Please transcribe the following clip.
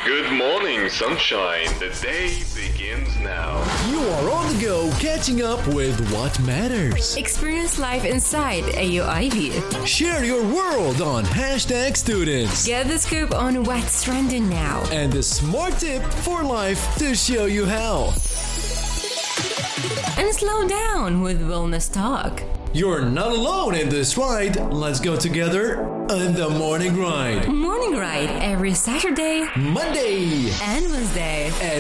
Good morning, sunshine. The day begins now. You are on the go, catching up with what matters. Experience life inside AUIB. Share your world on #students. Get the scoop on what's trending now. And the smart tip for life to show you how. And slow down with wellness talk. You're not alone in this ride. Let's go together on the Morning Ride. Morning Ride every Saturday, Monday, and Wednesday.